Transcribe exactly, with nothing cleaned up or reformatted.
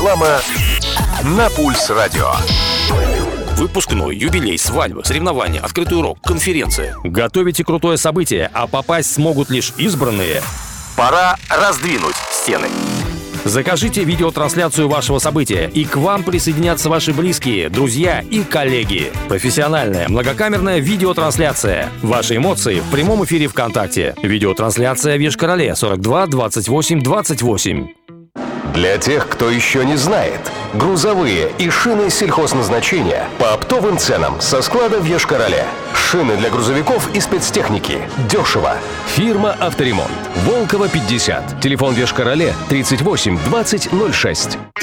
Реклама на Пульс Радио. Выпускной, юбилей, свадьба, соревнования, открытый урок, конференция. Готовите крутое событие, а попасть смогут лишь избранные. Пора раздвинуть стены. Закажите видеотрансляцию вашего события, и к вам присоединятся ваши близкие, друзья и коллеги. Профессиональная многокамерная видеотрансляция. Ваши эмоции в прямом эфире ВКонтакте. Видеотрансляция в Йошкар-Оле сорок два двадцать восемь двадцать восемь. Для тех, кто еще не знает, грузовые и шины сельхозназначения по оптовым ценам со склада в Йошкар-Оле. Шины для грузовиков и спецтехники. Дешево. Фирма «Авторемонт». Волкова, пятьдесят. Телефон в Йошкар-Оле тридцать восемь двадцать ноль шесть.